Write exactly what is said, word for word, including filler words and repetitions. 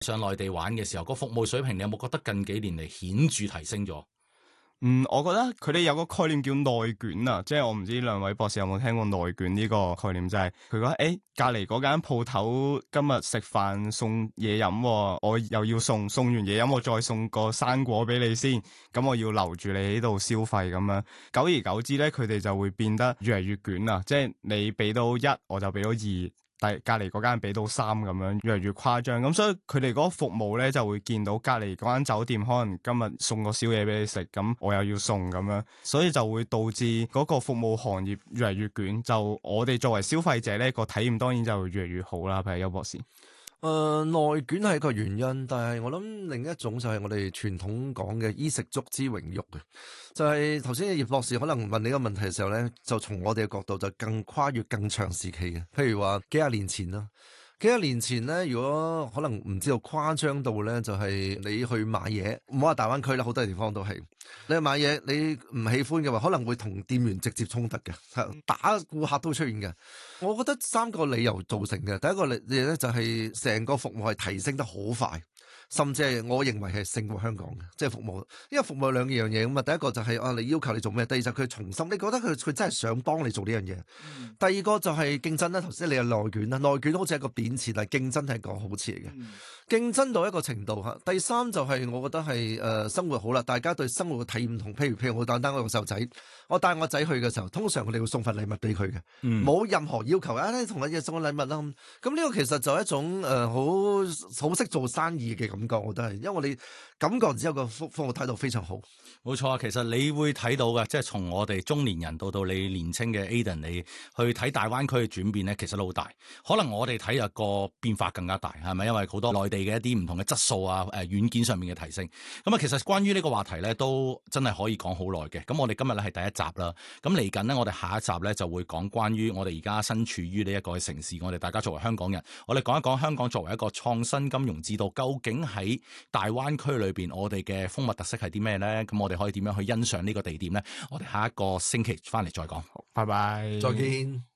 上內地玩嘅時候，個服務水平你有冇覺得近幾年嚟顯著提升咗？ 嗯，我覺得佢哋有個概念叫內卷啊，即係我唔知兩位博士有冇聽過內卷呢個概念，就係佢講誒隔離嗰間鋪頭今日食飯送嘢飲，我又要送送完嘢飲，我再送個生果俾你先，咁我要留住你喺度消費咁樣。久而久之咧，佢哋就會變得越嚟越卷啊，即係你俾到一，我就俾到二。但隔離嗰間俾到三咁樣，越嚟越誇張，咁所以佢哋嗰個服務咧就會見到隔離嗰間酒店可能今日送個宵夜俾你食，咁我又要送咁樣，所以就會導致嗰個服務行業越嚟越捲。就我哋作為消費者咧，個體驗當然就越嚟越好啦。譬如邱博士。 誒、呃、內卷係一個原因，但係我諗另一種就係我哋傳統講嘅衣食足之榮辱嘅，就係頭先葉博士可能問你個問題嘅時候咧，就從我哋嘅角度就更跨越更長時期嘅，譬如話幾廿年前啦。幾多年前咧，如果可能唔知道誇張到咧，就係你去買嘢，唔好話大灣區啦，好多地方都係你去買嘢，你唔喜歡嘅話，可能會同店員直接衝突嘅，打顧客都出現嘅。我覺得三個理由造成嘅，第一個理由咧就係成個服務係提升得好快。甚至係我認為係勝過香港嘅，即係服務，因為服務有兩樣嘢咁啊。第一個就係、是、啊，你要求你做咩？第二就係佢重新，你覺得佢佢真係想幫你做呢樣嘢。嗯、第二個就係競爭啦。頭先你有內卷啦，內卷好似係一個貶詞，但係競爭係一個好詞嚟嘅。嗯、競爭到一個程度嚇。第三就係我覺得係誒、呃、生活好啦，大家對生活嘅體驗唔同。譬如譬如好簡單，我個細路仔，我帶我仔去嘅時候，通常佢哋會送份禮物俾佢嘅，冇、嗯、任何要求啊！你同我嘢送個禮物啦。咁呢個其實就係一種誒好好識做生意嘅感覺，我覺得係，因為我哋感覺之後個服服務態度非常好。 冇錯啊，其實你會睇到嘅，即係從我哋中年人到到你年青嘅 Aden，你去睇大灣區嘅轉變咧，其實都好大。可能我哋睇日個變化更加大，係咪？因為好多內地嘅一啲唔同嘅質素啊，誒軟件上面嘅提升。咁啊，其實關於呢個話題咧，都真係可以講好耐嘅。咁我哋今日咧係第一集啦。咁嚟緊呢，我哋下一集咧就會講關於我哋而家身處於呢一個城市，我哋大家作為香港人，我哋講一講香港作為一個創新金融之都，究竟喺大灣區裏邊，我哋嘅風物特色係啲咩咧？咁我哋可以點樣去欣賞呢個地點咧？我哋下一個星期翻嚟再講。 好，拜拜， 再見。